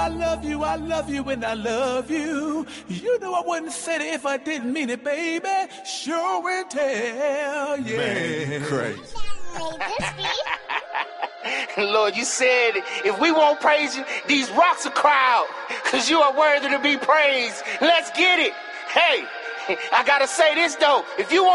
I love you, I love you, and I love you. You know I wouldn't say it if I didn't mean it, baby. Sure will tell, yeah. Man, crazy. Lord, you said if we won't praise you, these rocks will cry out, because you are worthy to be praised. Let's get it. Hey, I gotta say this though. If you won't